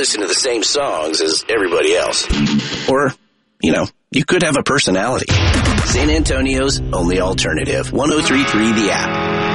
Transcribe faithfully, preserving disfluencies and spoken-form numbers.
listen to the same songs as everybody else. Or, you know, you could have a personality. San Antonio's only alternative. one oh three point three The App.